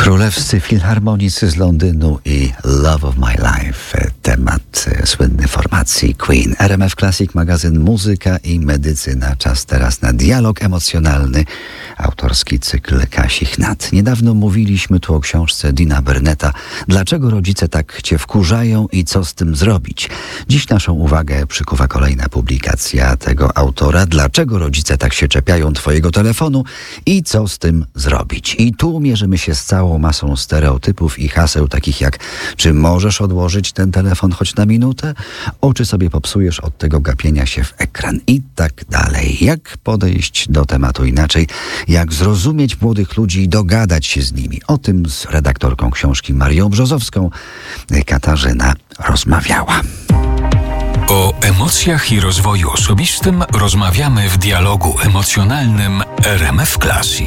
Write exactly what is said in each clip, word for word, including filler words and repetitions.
Królewscy filharmonicy z Londynu i Love of My Life. Temat słynny formacji Queen. R M F Classic, magazyn Muzyka i Medycyna. Czas teraz na dialog emocjonalny. Autorski cykl Kasi Chnat. Niedawno mówiliśmy tu o książce Deana Burnetta. Dlaczego rodzice tak cię wkurzają i co z tym zrobić? Dziś naszą uwagę przykuwa kolejna publikacja tego autora. Dlaczego rodzice tak się czepiają twojego telefonu i co z tym zrobić? I tu mierzymy się z całą masą stereotypów i haseł takich jak: czy możesz odłożyć ten telefon choć na minutę? Oczy sobie popsujesz od tego gapienia się w ekran i tak dalej. Jak podejść do tematu inaczej? Jak zrozumieć młodych ludzi i dogadać się z nimi? O tym z redaktorką książki Marią Brzozowską Katarzyna rozmawiała. O emocjach i rozwoju osobistym rozmawiamy w dialogu emocjonalnym R M F Classic.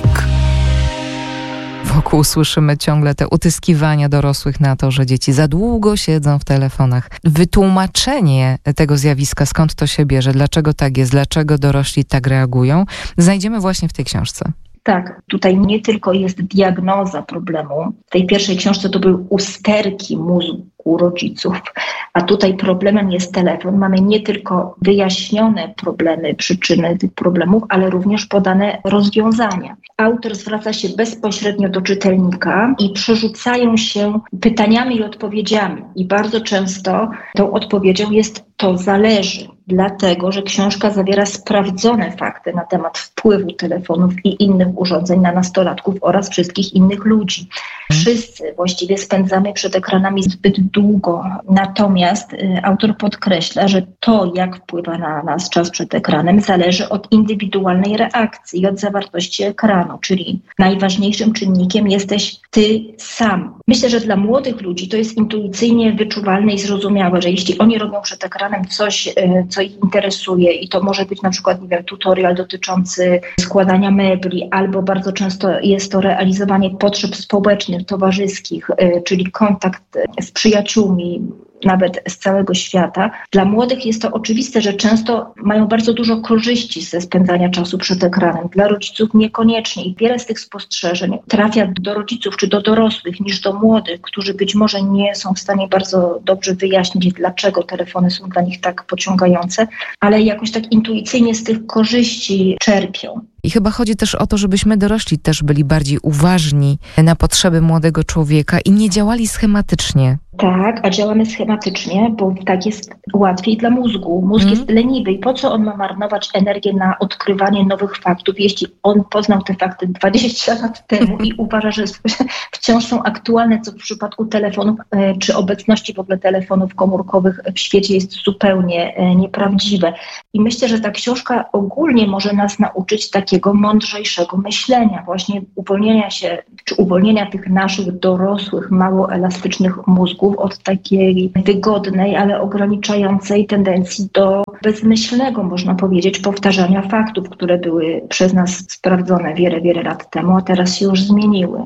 Wokół słyszymy ciągle te utyskiwania dorosłych na to, że dzieci za długo siedzą w telefonach. Wytłumaczenie tego zjawiska, skąd to się bierze, dlaczego tak jest, dlaczego dorośli tak reagują, znajdziemy właśnie w tej książce. Tak, tutaj nie tylko jest diagnoza problemu. W tej pierwszej książce to były usterki mózgu rodziców, a tutaj problemem jest telefon. Mamy nie tylko wyjaśnione problemy, przyczyny tych problemów, ale również podane rozwiązania. Autor zwraca się bezpośrednio do czytelnika i przerzucają się pytaniami i odpowiedziami. I bardzo często tą odpowiedzią jest: to zależy, dlatego że książka zawiera sprawdzone fakty na temat wpływu telefonów i innych urządzeń na nastolatków oraz wszystkich innych ludzi. Wszyscy właściwie spędzamy przed ekranami zbyt długo, natomiast y, autor podkreśla, że to, jak wpływa na nas czas przed ekranem, zależy od indywidualnej reakcji i od zawartości ekranu, czyli najważniejszym czynnikiem jesteś ty sam. Myślę, że dla młodych ludzi to jest intuicyjnie wyczuwalne i zrozumiałe, że jeśli oni robią przed ekranem coś, y, co ich interesuje, i to może być na przykład, nie wiem, tutorial dotyczący składania mebli, albo bardzo często jest to realizowanie potrzeb społecznych, towarzyskich, y, czyli kontakt z przyjaciółmi, nawet z całego świata. Dla młodych jest to oczywiste, że często mają bardzo dużo korzyści ze spędzania czasu przed ekranem. Dla rodziców niekoniecznie i wiele z tych spostrzeżeń trafia do rodziców czy do dorosłych niż do młodych, którzy być może nie są w stanie bardzo dobrze wyjaśnić, dlaczego telefony są dla nich tak pociągające, ale jakoś tak intuicyjnie z tych korzyści czerpią. I chyba chodzi też o to, żebyśmy dorośli też byli bardziej uważni na potrzeby młodego człowieka i nie działali schematycznie. Tak, a działamy schematycznie, bo tak jest łatwiej dla mózgu. Mózg mm. jest leniwy i po co on ma marnować energię na odkrywanie nowych faktów, jeśli on poznał te fakty dwadzieścia lat temu i uważa, że wciąż są aktualne, co w przypadku telefonów czy obecności w ogóle telefonów komórkowych w świecie jest zupełnie nieprawdziwe. I myślę, że ta książka ogólnie może nas nauczyć takiego mądrzejszego myślenia, właśnie uwolnienia się, czy uwolnienia tych naszych dorosłych, mało elastycznych mózgów od takiej wygodnej, ale ograniczającej tendencji do bezmyślnego, można powiedzieć, powtarzania faktów, które były przez nas sprawdzone wiele, wiele lat temu, a teraz się już zmieniły.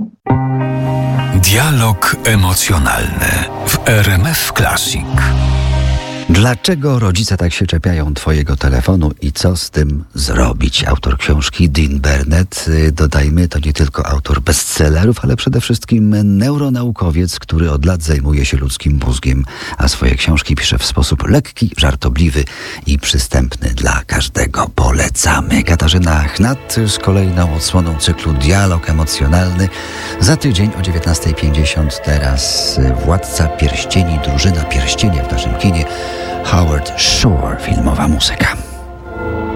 Dialog emocjonalny w R M F Classic. Dlaczego rodzice tak się czepiają twojego telefonu i co z tym zrobić? Autor książki Dean Burnett. Dodajmy, to nie tylko autor bestsellerów, ale przede wszystkim neuronaukowiec, który od lat zajmuje się ludzkim mózgiem, a swoje książki pisze w sposób lekki, żartobliwy i przystępny dla każdego. Polecamy. Katarzyna Chnat z kolejną odsłoną cyklu Dialog emocjonalny. Za tydzień o dziewiętnasta pięćdziesiąt. Teraz Władca Pierścieni, Drużyna Pierścienia w naszym kinie. Howard Shore, filmowa muzyka.